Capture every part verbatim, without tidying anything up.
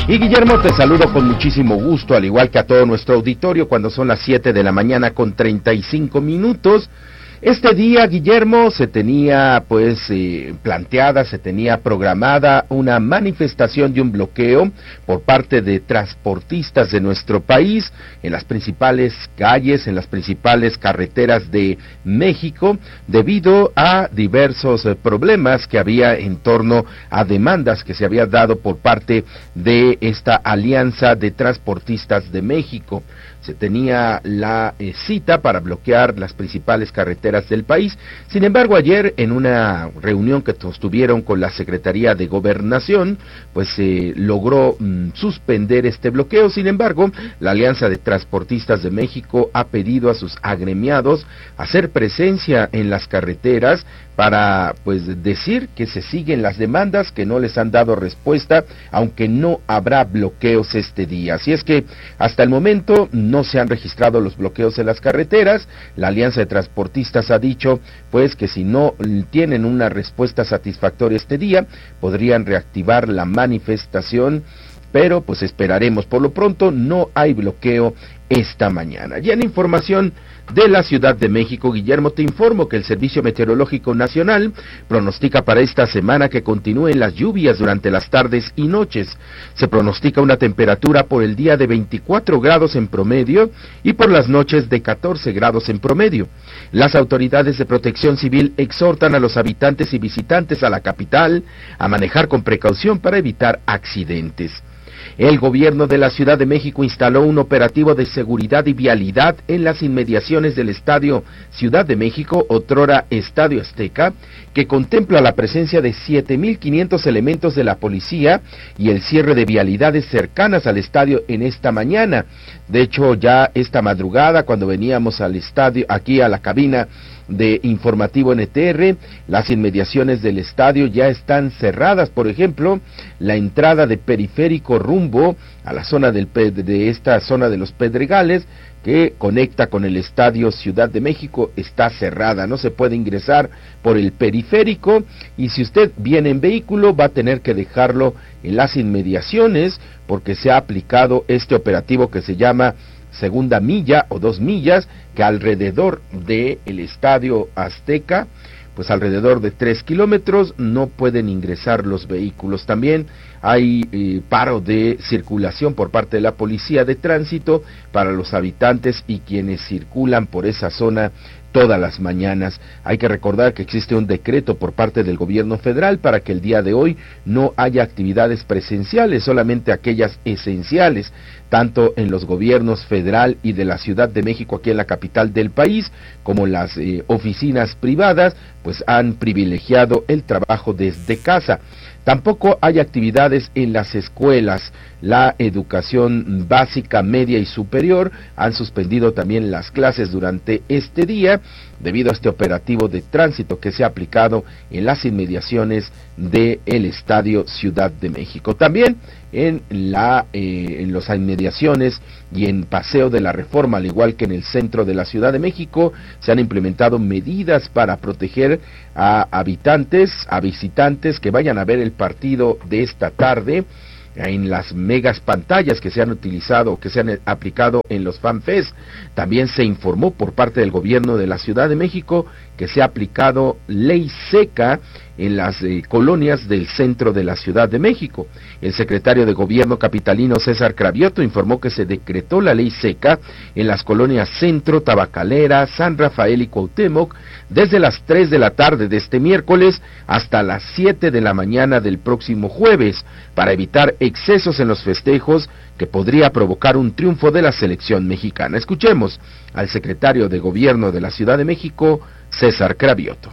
Y Guillermo, te saludo con muchísimo gusto, al igual que a todo nuestro auditorio, cuando son las siete de la mañana con treinta y cinco minutos. Este día, Guillermo, se tenía pues eh, planteada, se tenía programada una manifestación y un bloqueo por parte de transportistas de nuestro país en las principales calles, en las principales carreteras de México, debido a diversos eh, problemas que había en torno a demandas que se había dado por parte de esta Alianza de Transportistas de México. Se tenía la eh, cita para bloquear las principales carreteras del país. Sin embargo, ayer en una reunión que sostuvieron con la Secretaría de Gobernación, pues se eh, logró mm, suspender este bloqueo. Sin embargo, la Alianza de Transportistas de México ha pedido a sus agremiados hacer presencia en las carreteras para pues decir que se siguen las demandas, que no les han dado respuesta, aunque no habrá bloqueos este día. Así es que hasta el momento no se han registrado los bloqueos en las carreteras. La Alianza de Transportistas ha dicho pues que si no tienen una respuesta satisfactoria este día, podrían reactivar la manifestación, pero pues esperaremos. Por lo pronto no hay bloqueo esta mañana. Ya en información de la Ciudad de México, Guillermo, te informo que el Servicio Meteorológico Nacional pronostica para esta semana que continúen las lluvias durante las tardes y noches. Se pronostica una temperatura por el día de veinticuatro grados en promedio y por las noches de catorce grados en promedio. Las autoridades de Protección Civil exhortan a los habitantes y visitantes a la capital a manejar con precaución para evitar accidentes. El gobierno de la Ciudad de México instaló un operativo de seguridad y vialidad en las inmediaciones del Estadio Ciudad de México, otrora Estadio Azteca, que contempla la presencia de siete mil quinientos elementos de la policía y el cierre de vialidades cercanas al estadio en esta mañana. De hecho, ya esta madrugada, cuando veníamos al estadio, aquí a la cabina de Informativo N T R, las inmediaciones del estadio ya están cerradas. Por ejemplo, la entrada de Periférico rumbo a la zona del de esta zona de los Pedregales, que conecta con el Estadio Ciudad de México, está cerrada, no se puede ingresar por el periférico, y si usted viene en vehículo va a tener que dejarlo en las inmediaciones, porque se ha aplicado este operativo que se llama segunda milla o dos millas, que alrededor del Estadio Azteca, pues alrededor de tres kilómetros no pueden ingresar los vehículos. También hay eh, paro de circulación por parte de la Policía de Tránsito para los habitantes y quienes circulan por esa zona todas las mañanas. Hay que recordar que existe un decreto por parte del gobierno federal para que el día de hoy no haya actividades presenciales, solamente aquellas esenciales, tanto en los gobiernos federal y de la Ciudad de México, aquí en la capital del país, como las eh, oficinas privadas, pues han privilegiado el trabajo desde casa. Tampoco hay actividades en las escuelas. La educación básica, media y superior han suspendido también las clases durante este día debido a este operativo de tránsito que se ha aplicado en las inmediaciones del Estadio Ciudad de México. También en la eh, en las inmediaciones y en Paseo de la Reforma, al igual que en el centro de la Ciudad de México, se han implementado medidas para proteger a habitantes, a visitantes que vayan a ver el partido de esta tarde en las megas pantallas que se han utilizado, que se han aplicado en los FanFest. También se informó por parte del gobierno de la Ciudad de México que se ha aplicado ley seca en las eh, colonias del centro de la Ciudad de México. El secretario de Gobierno capitalino César Cravioto informó que se decretó la ley seca en las colonias Centro, Tabacalera, San Rafael y Cuauhtémoc desde las tres de la tarde de este miércoles hasta las siete de la mañana del próximo jueves, para evitar excesos en los festejos que podría provocar un triunfo de la selección mexicana. Escuchemos al secretario de Gobierno de la Ciudad de México, César Cravioto.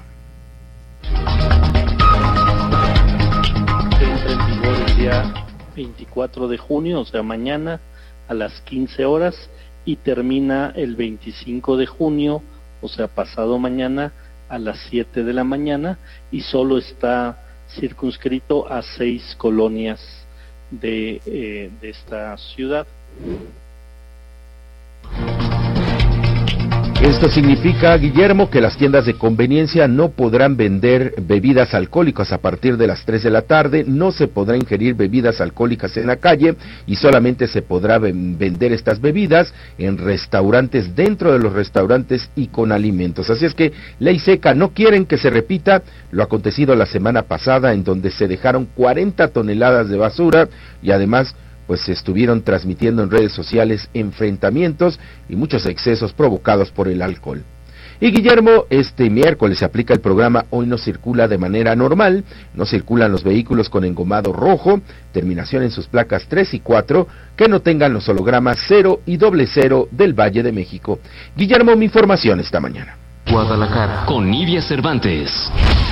Entra en vigor el día veinticuatro de junio, o sea mañana a las quince horas, y termina el veinticinco de junio, o sea pasado mañana a las siete de la mañana, y solo está circunscrito a seis colonias de, eh, de esta ciudad. Esto significa, Guillermo, que las tiendas de conveniencia no podrán vender bebidas alcohólicas a partir de las tres de la tarde, no se podrá ingerir bebidas alcohólicas en la calle y solamente se podrá vender estas bebidas en restaurantes, dentro de los restaurantes y con alimentos. Así es que ley seca, no quieren que se repita lo acontecido la semana pasada, en donde se dejaron cuarenta toneladas de basura y además pues se estuvieron transmitiendo en redes sociales enfrentamientos y muchos excesos provocados por el alcohol. Y Guillermo, este miércoles se aplica el programa Hoy no circula de manera normal, no circulan los vehículos con engomado rojo, terminación en sus placas tres y cuatro, que no tengan los hologramas cero y doble cero del Valle de México. Guillermo, mi información esta mañana. Guadalajara, con Nidia Cervantes.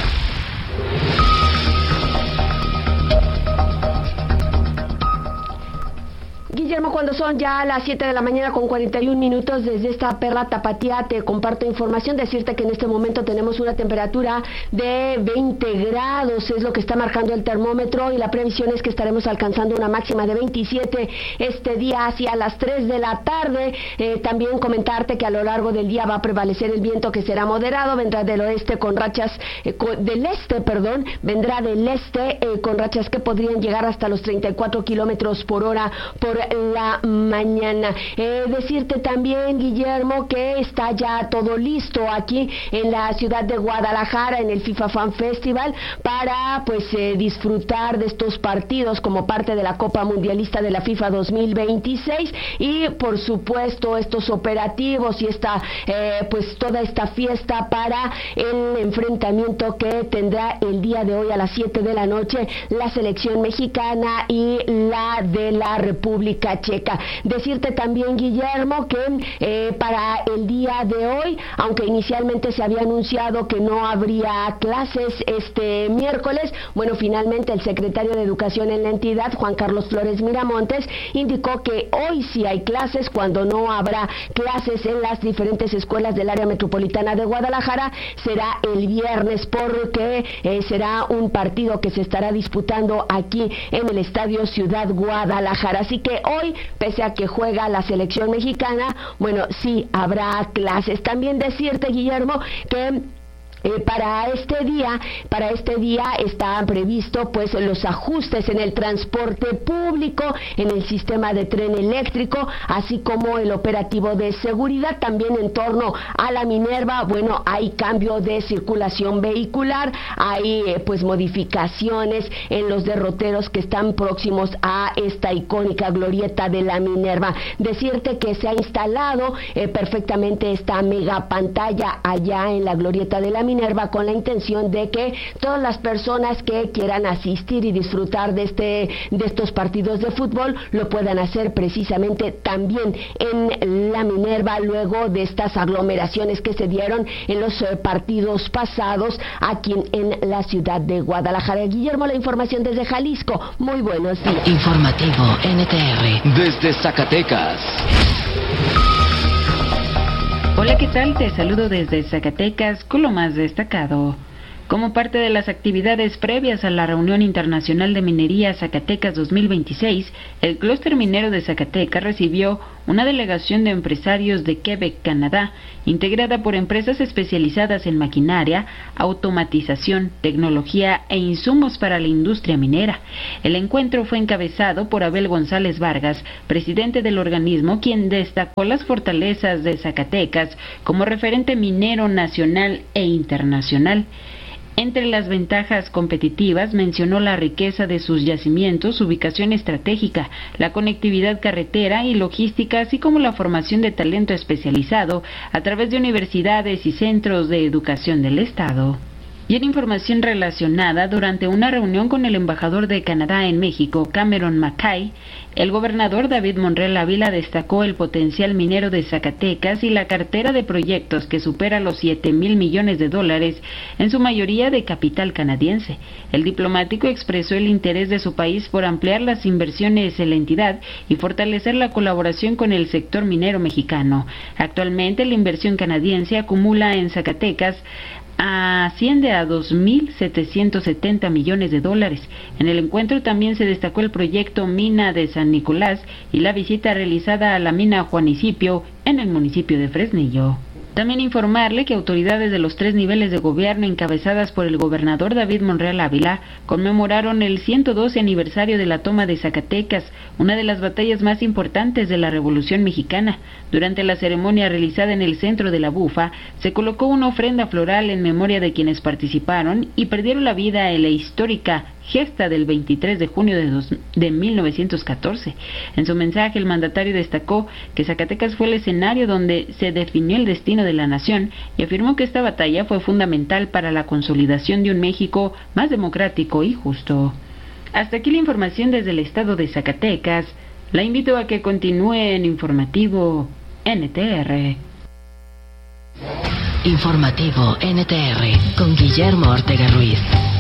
Guillermo, cuando son ya las siete de la mañana con cuarenta y un minutos, desde esta perla tapatía te comparto información, decirte que en este momento tenemos una temperatura de veinte grados, es lo que está marcando el termómetro, y la previsión es que estaremos alcanzando una máxima de veintisiete este día hacia las tres de la tarde. Eh, también comentarte que a lo largo del día va a prevalecer el viento, que será moderado, vendrá del oeste con rachas, eh, con, del este, perdón, vendrá del este eh, con rachas que podrían llegar hasta los treinta y cuatro kilómetros por hora por la mañana. Eh, decirte también, Guillermo, que está ya todo listo aquí en la ciudad de Guadalajara, en el FIFA Fan Festival, para pues eh, disfrutar de estos partidos como parte de la Copa Mundialista de la FIFA dos mil veintiséis, y por supuesto estos operativos y esta eh, pues toda esta fiesta para el enfrentamiento que tendrá el día de hoy a las siete de la noche la selección mexicana y la de la República Checa. Decirte también, Guillermo, que eh, para el día de hoy, aunque inicialmente se había anunciado que no habría clases este miércoles, bueno, finalmente el secretario de Educación en la entidad, Juan Carlos Flores Miramontes, indicó que hoy sí hay clases, cuando no habrá clases en las diferentes escuelas del área metropolitana de Guadalajara será el viernes, porque eh, será un partido que se estará disputando aquí en el Estadio Ciudad Guadalajara. Así que hoy, pese a que juega la selección mexicana, bueno, sí habrá clases. También decirte, Guillermo, que Eh, para este día, para este día está previsto pues los ajustes en el transporte público, en el sistema de tren eléctrico, así como el operativo de seguridad. También en torno a la Minerva, bueno, hay cambio de circulación vehicular, hay eh, pues modificaciones en los derroteros que están próximos a esta icónica glorieta de la Minerva. Decirte que se ha instalado eh, perfectamente esta mega pantalla allá en la glorieta de la Minerva, con la intención de que todas las personas que quieran asistir y disfrutar de este de estos partidos de fútbol lo puedan hacer precisamente también en la Minerva, luego de estas aglomeraciones que se dieron en los eh, partidos pasados aquí en, en la ciudad de Guadalajara. Guillermo, la información desde Jalisco. Muy buenos días. Informativo N T R desde Zacatecas. Hola, ¿qué tal? Te saludo desde Zacatecas con lo más destacado. Como parte de las actividades previas a la Reunión Internacional de Minería Zacatecas dos mil veintiséis, el clúster minero de Zacatecas recibió una delegación de empresarios de Quebec, Canadá, integrada por empresas especializadas en maquinaria, automatización, tecnología e insumos para la industria minera. El encuentro fue encabezado por Abel González Vargas, presidente del organismo, quien destacó las fortalezas de Zacatecas como referente minero nacional e internacional. Entre las ventajas competitivas mencionó la riqueza de sus yacimientos, su ubicación estratégica, la conectividad carretera y logística, así como la formación de talento especializado a través de universidades y centros de educación del Estado. Y en información relacionada, durante una reunión con el embajador de Canadá en México, Cameron Mackay, el gobernador David Monreal Ávila destacó el potencial minero de Zacatecas y la cartera de proyectos que supera los siete mil millones de dólares, en su mayoría de capital canadiense. El diplomático expresó el interés de su país por ampliar las inversiones en la entidad y fortalecer la colaboración con el sector minero mexicano. Actualmente, la inversión canadiense acumula en Zacatecas asciende a dos mil setecientos setenta millones de dólares. En el encuentro también se destacó el proyecto Mina de San Nicolás y la visita realizada a la mina Juanicipio en el municipio de Fresnillo. También informarle que autoridades de los tres niveles de gobierno encabezadas por el gobernador David Monreal Ávila conmemoraron el ciento doce aniversario de la toma de Zacatecas, una de las batallas más importantes de la Revolución Mexicana. Durante la ceremonia realizada en el centro de la Bufa, se colocó una ofrenda floral en memoria de quienes participaron y perdieron la vida en la histórica gesta del veintitrés de junio de, dos, de mil novecientos catorce. En su mensaje, el mandatario destacó que Zacatecas fue el escenario donde se definió el destino de la nación y afirmó que esta batalla fue fundamental para la consolidación de un México más democrático y justo. Hasta aquí la información desde el estado de Zacatecas. La invito a que continúe en Informativo N T R. Informativo N T R con Guillermo Ortega Ruiz.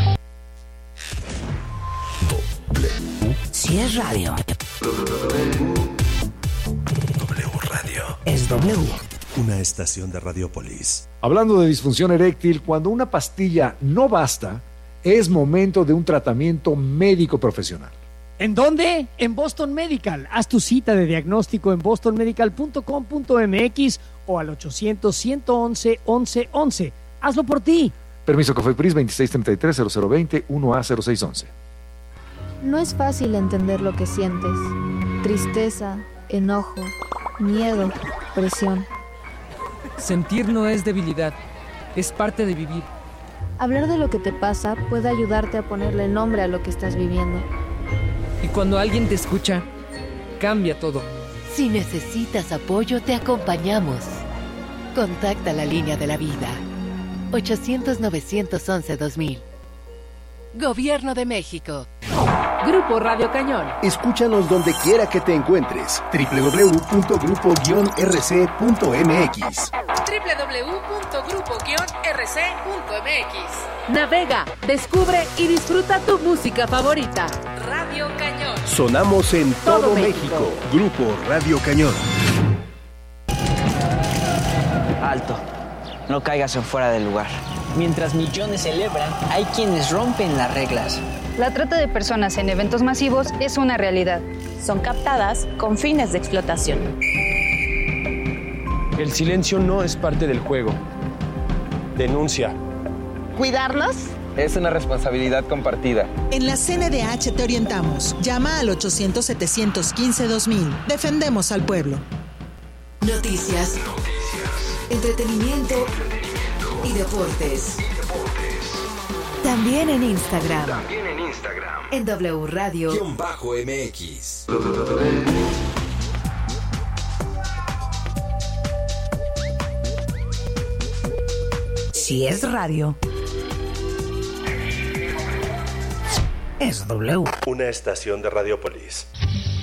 Si es radio, W Radio es W. Una estación de Radiopolis. Hablando de disfunción eréctil, cuando una pastilla no basta, es momento de un tratamiento médico profesional. ¿En dónde? En Boston Medical. Haz tu cita de diagnóstico en boston medical punto com punto m x o al ochocientos, ciento once, once once. Hazlo por ti. Permiso COFEPRIS veintiséis treinta y tres, cero cero veinte, uno A cero seis once. No es fácil entender lo que sientes. Tristeza, enojo, miedo, presión. Sentir no es debilidad, es parte de vivir. Hablar de lo que te pasa puede ayudarte a ponerle nombre a lo que estás viviendo. Y cuando alguien te escucha, cambia todo. Si necesitas apoyo, te acompañamos. Contacta la línea de la vida. ochocientos, novecientos once, dos mil. Gobierno de México. Grupo Radio Cañón. Escúchanos donde quiera que te encuentres. doble u doble u doble u punto grupo guion r c punto m x. doble u doble u doble u punto grupo guion r c punto m x. Navega, descubre y disfruta tu música favorita. Radio Cañón. Sonamos en todo, todo México. México. Grupo Radio Cañón. Alto. No caigas en fuera del lugar. Mientras millones celebran, hay quienes rompen las reglas. La trata de personas en eventos masivos es una realidad. Son captadas con fines de explotación. El silencio no es parte del juego. Denuncia. ¿Cuidarlos? Es una responsabilidad compartida. En la C N D H te orientamos. Llama al ochocientos, setecientos quince, dos mil. Defendemos al pueblo. Noticias. Noticias. Entretenimiento. Entretenimiento. Y deportes. deportes. También en Instagram. También en Instagram. En W Radio. Guión bajo M X. Si es radio, es W. Una estación de Radiopolis.